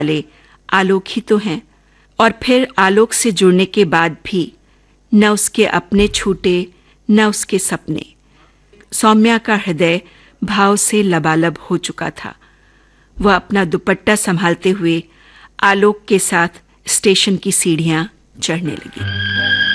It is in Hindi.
वाले आलोक ही तो हैं। और फिर आलोक से जुड़ने के बाद भी न उसके अपने छूटे न उसके सपने। सौम्या का हृदय भाव से लबालब हो चुका था। वह अपना दुपट्टा संभालते हुए आलोक के साथ स्टेशन की सीढ़ियां चढ़ने लगी।